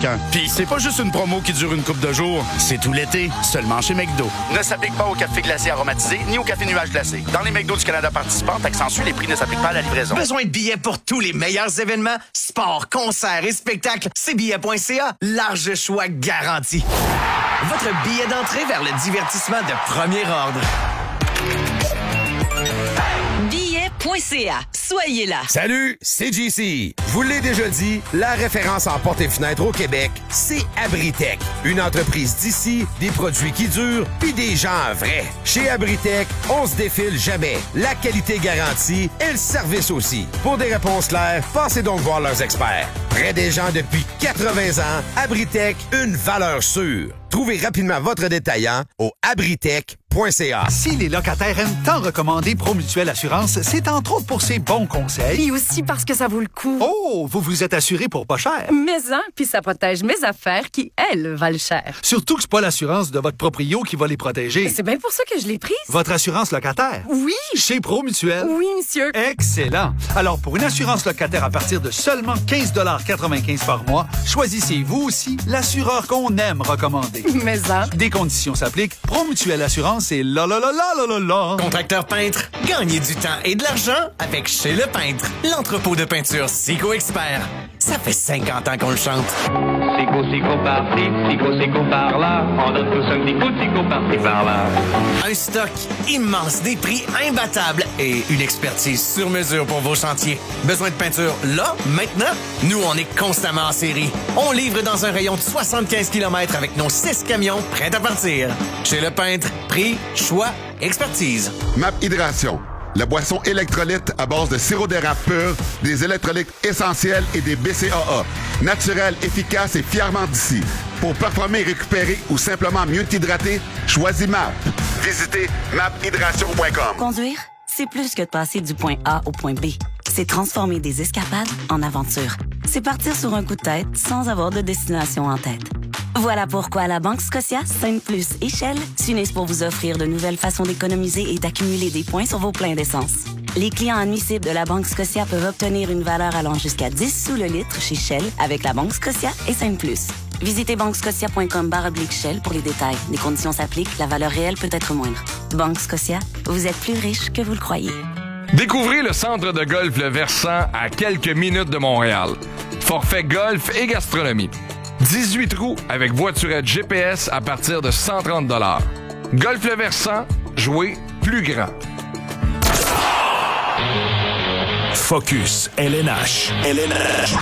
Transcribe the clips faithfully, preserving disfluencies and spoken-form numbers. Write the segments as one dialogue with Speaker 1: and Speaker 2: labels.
Speaker 1: quand. Puis c'est pas juste une promo qui dure une couple de jours, c'est tout l'été, seulement chez McDo. Ne s'applique pas au café glacé aromatisé ni au café nuage glacé. Dans les McDo du Canada participants, Accenture, les prix ne s'appliquent pas à la livraison.
Speaker 2: Besoin de billets pour tous les meilleurs événements, sports, concerts et spectacles? C billets point C A, large choix garanti. Votre billet d'entrée vers le divertissement de premier ordre.
Speaker 3: billets point C A. Soyez là.
Speaker 4: Salut, c'est J C. Je vous l'ai déjà dit, la référence en portes et fenêtres au Québec, c'est Abritech. Une entreprise d'ici, des produits qui durent, puis des gens vrais. Chez Abritech, on se défile jamais. La qualité garantie et le service aussi. Pour des réponses claires, passez donc voir leurs experts. Près des gens depuis quatre-vingts ans, Abritech, une valeur sûre. Trouvez rapidement votre détaillant au abritech point C A.
Speaker 5: Si les locataires aiment tant recommander Promutuelle Assurance, c'est entre autres pour ses bons conseils.
Speaker 6: Et aussi parce que ça vaut le coup.
Speaker 5: Oh, vous vous êtes assuré pour pas cher.
Speaker 6: Mais hein, puis ça protège mes affaires qui, elles, valent cher.
Speaker 5: Surtout que c'est pas l'assurance de votre proprio qui va les protéger.
Speaker 6: C'est bien pour ça que je l'ai prise.
Speaker 5: Votre assurance locataire.
Speaker 6: Oui.
Speaker 5: Chez Promutuelle.
Speaker 6: Oui, monsieur.
Speaker 5: Excellent. Alors, pour une assurance locataire à partir de seulement quinze quatre-vingt-quinze par mois, choisissez vous aussi l'assureur qu'on aime recommander.
Speaker 6: Mais hein.
Speaker 5: Des conditions s'appliquent. Promutuelle Assurance et là là là là là là là.
Speaker 2: Contracteur peintre, gagnez du temps et de l'argent avec Chez Le Peintre, l'entrepôt de peinture Sico Expert. Ça fait cinquante ans qu'on le chante.
Speaker 7: Sico, sico par-ci, sico, sico par-là. On donne tous un petit coup de sico par-ci, par-là.
Speaker 2: Un stock immense, des prix imbattables et une expertise sur mesure pour vos chantiers. Besoin de peinture là, maintenant? Nous, on est constamment en série. On livre dans un rayon de soixante-quinze kilomètres avec nos six camions prêts à partir. Chez Le Peintre, prix, choix, expertise.
Speaker 8: Map Hydration. La boisson électrolyte à base de sirop d'érable pur, des électrolytes essentiels et des B C A A. Naturel, efficace et fièrement d'ici. Pour performer, récupérer ou simplement mieux t'hydrater, choisis M A P. Visitez map hydration point com.
Speaker 9: Conduire, c'est plus que de passer du point A au point B. C'est transformer des escapades en aventures. C'est partir sur un coup de tête sans avoir de destination en tête. Voilà pourquoi la Banque Scotia, Sainte-Plus et Shell s'unissent pour vous offrir de nouvelles façons d'économiser et d'accumuler des points sur vos pleins d'essence. Les clients admissibles de la Banque Scotia peuvent obtenir une valeur allant jusqu'à dix sous le litre chez Shell avec la Banque Scotia et Sainte-Plus. Visitez banquescotia point com barre oblique Shell pour les détails. Les conditions s'appliquent, la valeur réelle peut être moindre. Banque Scotia, vous êtes plus riche que vous le croyez.
Speaker 10: Découvrez le centre de golf Le Versant à quelques minutes de Montréal. Forfait golf et gastronomie. dix-huit trous avec voiturette G P S à partir de cent trente dollars. Golf Le Versant, jouez plus grand.
Speaker 11: Focus L N H. L N H.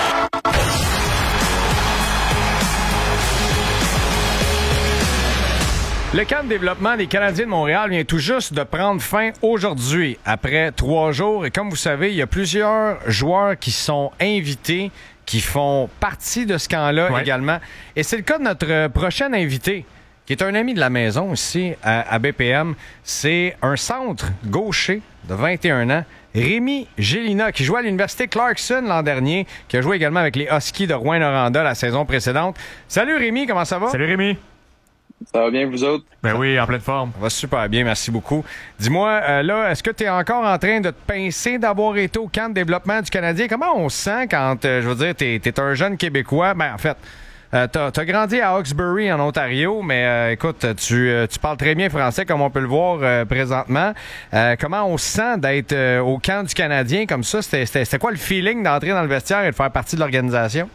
Speaker 12: Le camp de développement des Canadiens de Montréal vient tout juste de prendre fin aujourd'hui, après trois jours. Et comme vous savez, il y a plusieurs joueurs qui sont invités, qui font partie de ce camp-là ouais. également. Et c'est le cas de notre prochain invité, qui est un ami de la maison ici à, à B P M. C'est un centre gaucher de vingt et un ans, Rémi Gélina, qui jouait à l'Université Clarkson l'an dernier, qui a joué également avec les Huskies de Rouyn-Noranda la saison précédente. Salut Rémi, comment ça va?
Speaker 13: Salut Rémi.
Speaker 14: Ça va bien, vous autres?
Speaker 13: Ben oui, en pleine forme.
Speaker 12: Ça va super bien, merci beaucoup. Dis-moi, euh, là, est-ce que tu es encore en train de te pincer d'avoir été au camp de développement du Canadien? Comment on se sent quand, euh, je veux dire, t'es, t'es un jeune Québécois? Ben, en fait, euh, t'as, t'as grandi à Hawkesbury, en Ontario, mais euh, écoute, tu, euh, tu parles très bien français, comme on peut le voir euh, présentement. Euh, comment on se sent d'être euh, au camp du Canadien comme ça? C'était, c'était, c'était quoi le feeling d'entrer dans le vestiaire et de faire partie de l'organisation?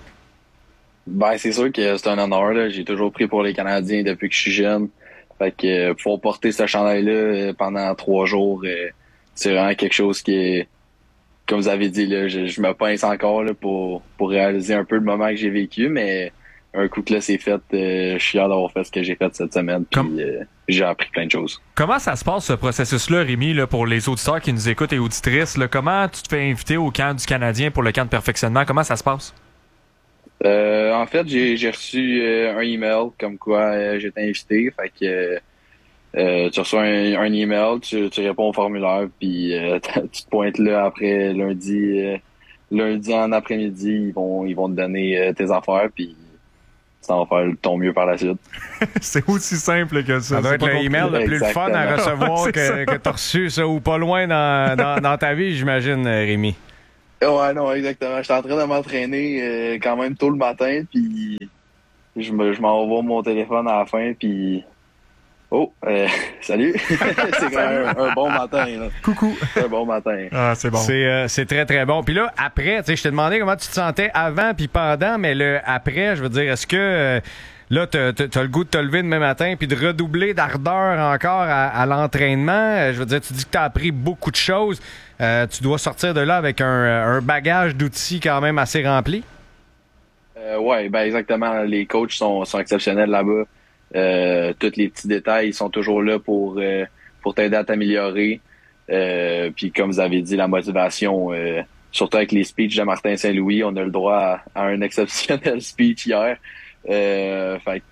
Speaker 14: Ben, c'est sûr que c'est un honneur, là. J'ai toujours pris pour les Canadiens depuis que je suis jeune. Fait que, euh, pouvoir porter ce chandail-là euh, pendant trois jours, euh, c'est vraiment quelque chose qui est, comme vous avez dit, là, je, je me pince encore, là, pour, pour réaliser un peu le moment que j'ai vécu, mais un coup que là, c'est fait, euh, je suis fier d'avoir fait ce que j'ai fait cette semaine, puis Comme... euh, j'ai appris plein de choses.
Speaker 13: Comment ça se passe, ce processus-là, Rémi, là, pour les auditeurs qui nous écoutent et auditrices, là, comment tu te fais inviter au camp du Canadien pour le camp de perfectionnement? Comment ça se passe?
Speaker 14: Euh, en fait, j'ai, j'ai reçu euh, un email comme quoi euh, j'étais invité. Fait que euh, tu reçois un, un email, tu, tu réponds au formulaire, puis euh, tu te pointes là après lundi, euh, lundi en après-midi, ils vont ils vont te donner euh, tes affaires, puis ça va faire ton mieux par la suite.
Speaker 13: C'est aussi simple que ça.
Speaker 12: Ça doit être le email le plus le fun à recevoir ouais, que, que t'as reçu ça ou pas loin dans, dans, dans ta vie, j'imagine, Rémi.
Speaker 14: Ouais, non, exactement. J'étais en train de m'entraîner euh, quand même tôt le matin, puis je me, je m'envoie mon téléphone à la fin, puis oh, euh, salut. C'est quand même un, un bon matin. Là.
Speaker 13: Coucou.
Speaker 14: C'est un bon matin.
Speaker 13: Ah, c'est bon.
Speaker 12: C'est, euh, c'est très, très bon. Puis là, après, tu sais, je t'ai demandé comment tu te sentais avant puis pendant, mais le après, je veux dire, est-ce que euh, là, t'as, t'as le goût de te lever demain matin puis de redoubler d'ardeur encore à, à l'entraînement? Je veux dire, tu dis que t'as appris beaucoup de choses. Euh, tu dois sortir de là avec un, un bagage d'outils quand même assez rempli?
Speaker 14: Euh, ouais, ben exactement. Les coachs sont, sont exceptionnels là-bas. Euh, tous les petits détails ils sont toujours là pour euh, pour t'aider à t'améliorer. Euh, puis comme vous avez dit, la motivation, euh, surtout avec les speeches de Martin Saint-Louis, on a le droit à, à un exceptionnel speech hier. Euh, fait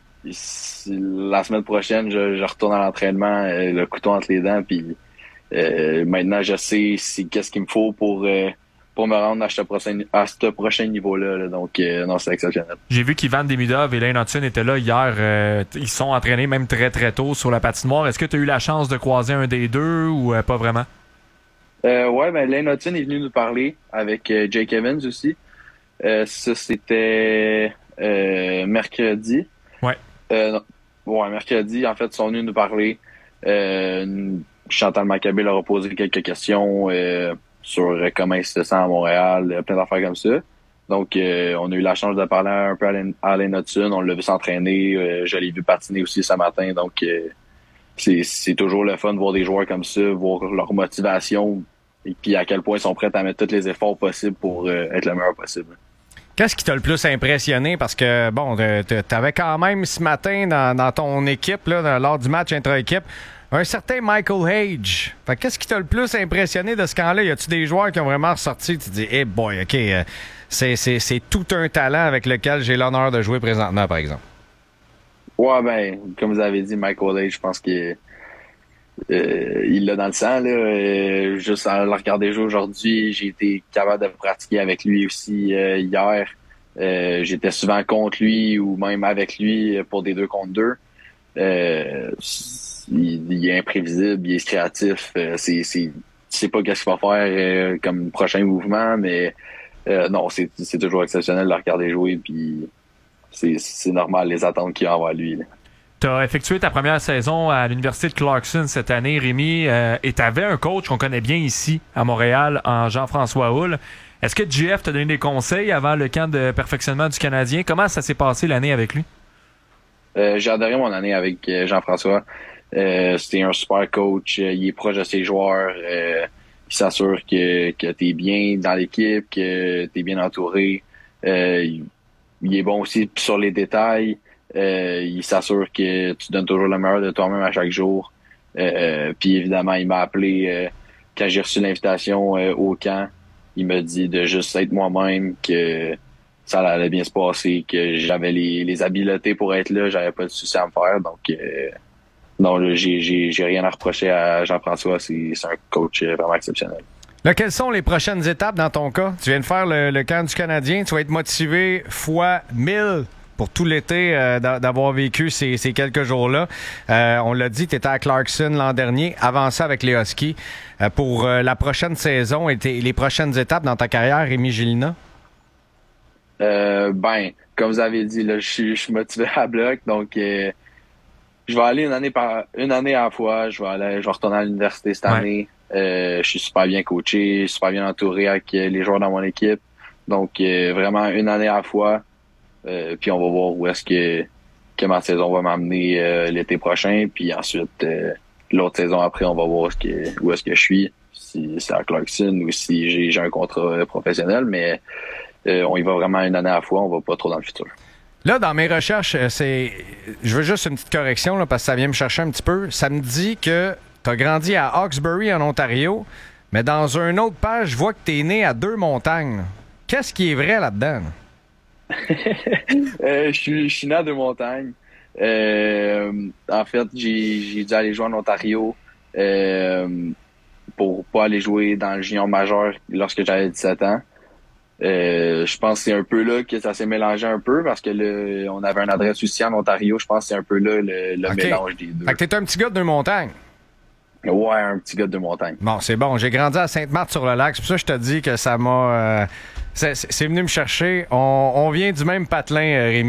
Speaker 14: la semaine prochaine, je, je retourne à l'entraînement, euh, le couteau entre les dents, puis euh, maintenant je sais c'est qu'est-ce qu'il me faut pour euh, pour me rendre à ce prochain, à ce prochain niveau-là. Là. Donc, euh, non, c'est exceptionnel.
Speaker 13: J'ai vu qu'Ivan Demidov et Lane Hudson étaient là hier. Euh, ils sont entraînés même très, très tôt sur la patinoire. Est-ce que tu as eu la chance de croiser un des deux ou euh, pas vraiment?
Speaker 14: Euh, ouais, ben Lane Hudson est venu nous parler avec euh, Jake Evans aussi. Euh, ça, c'était euh, mercredi.
Speaker 13: Ouais.
Speaker 14: Euh, ouais, mercredi, en fait, ils sont venus nous parler. Euh, Chantal Maccabé leur a posé quelques questions. Euh, sur comment il se sent à Montréal, plein d'affaires comme ça. Donc, euh, on a eu la chance de parler un peu à Lane Hudson. On l'a vu s'entraîner. Euh, je l'ai vu patiner aussi ce matin. Donc, euh, c'est, c'est toujours le fun de voir des joueurs comme ça, voir leur motivation et puis à quel point ils sont prêts à mettre tous les efforts possibles pour euh, être le meilleur possible.
Speaker 12: Qu'est-ce qui t'a le plus impressionné? Parce que, bon, t'avais quand même ce matin dans, dans ton équipe, là, dans, lors du match intra-équipe, un certain Michael Hage. Fait qu'est-ce qui t'a le plus impressionné de ce camp-là? Y a-tu des joueurs qui ont vraiment ressorti? Tu te dis, hey boy, OK, euh, c'est, c'est, c'est tout un talent avec lequel j'ai l'honneur de jouer présentement, par exemple.
Speaker 14: Ouais, ben, comme vous avez dit, Michael Hage, je pense qu'il euh, il l'a dans le sang. Là. Euh, juste en le regarder jouer aujourd'hui, j'ai été capable de pratiquer avec lui aussi euh, hier. Euh, j'étais souvent contre lui ou même avec lui pour des deux contre deux. Euh, Il, il est imprévisible, il est créatif. Euh, c'est, c'est, tu sais pas qu'est-ce qu'il va faire euh, comme prochain mouvement, mais euh, non, c'est, c'est toujours exceptionnel de le regarder jouer, puis c'est, c'est normal les attentes qu'il y a envers lui.
Speaker 13: Tu as effectué ta première saison à l'Université de Clarkson cette année, Rémi, euh, et tu avais un coach qu'on connaît bien ici, à Montréal, en Jean-François Houle. Est-ce que J F t'a donné des conseils avant le camp de perfectionnement du Canadien? Comment ça s'est passé l'année avec lui?
Speaker 14: Euh, j'ai adoré mon année avec euh, Jean-François. Euh, c'était un super coach, euh, il est proche de ses joueurs, euh, il s'assure que, que tu es bien dans l'équipe, que tu es bien entouré. Euh, il, il est bon aussi sur les détails, euh, il s'assure que tu donnes toujours le meilleur de toi-même à chaque jour. Euh, puis évidemment, il m'a appelé euh, quand j'ai reçu l'invitation euh, au camp, il m'a dit de juste être moi-même, que ça allait bien se passer, que j'avais les, les habiletés pour être là, j'avais pas de souci à me faire, donc... Euh, Non, là, j'ai, j'ai, j'ai rien à reprocher à Jean-François. C'est, c'est un coach vraiment exceptionnel.
Speaker 12: Là, quelles sont les prochaines étapes dans ton cas? Tu viens de faire le, le camp du Canadien. Tu vas être motivé fois mille pour tout l'été euh, d'avoir vécu ces, ces quelques jours-là. Euh, on l'a dit, tu étais à Clarkson l'an dernier. Avant ça, avec les Huskies. Euh, pour euh, la prochaine saison et tes, les prochaines étapes dans ta carrière, Rémi Gélina?
Speaker 14: Euh, ben, comme vous avez dit, là, je suis, je suis motivé à bloc. Donc... Euh, Je vais aller une année par une année à la fois. Je vais aller, je vais retourner à l'université cette ouais. année. Euh, je suis super bien coaché, super bien entouré avec les joueurs dans mon équipe. Donc euh, vraiment une année à la fois. Euh, puis on va voir où est-ce que, que ma saison va m'amener euh, l'été prochain. Puis ensuite euh, l'autre saison après, on va voir où est-ce que, où est-ce que je suis. Si c'est à Clarkson ou si j'ai, j'ai un contrat professionnel. Mais euh, on y va vraiment une année à la fois. On va pas trop dans le futur.
Speaker 12: Là, dans mes recherches, c'est, je veux juste une petite correction là, parce que ça vient me chercher un petit peu. Ça me dit que tu as grandi à Hawkesbury, en Ontario, mais dans une autre page, je vois que tu es né à Deux-Montagnes. Qu'est-ce qui est vrai là-dedans?
Speaker 14: euh, je, suis, je suis né à Deux-Montagnes. Euh, en fait, j'ai, j'ai dû aller jouer en Ontario euh, pour pas aller jouer dans le junior majeur lorsque j'avais dix-sept ans. Euh, je pense que c'est un peu là que ça s'est mélangé un peu parce que là, on avait une adresse aussi en Ontario. Je pense que c'est un peu là le, le okay. mélange des deux.
Speaker 12: Fait que t'es un petit gars de Deux-Montagnes.
Speaker 14: Ouais, un petit gars de Deux-Montagnes.
Speaker 12: Bon, c'est bon. J'ai grandi à Sainte-Marthe-sur-le-Lac. C'est pour ça que je te dis que ça m'a... Euh, c'est, c'est venu me chercher. On, on vient du même patelin, Rémi.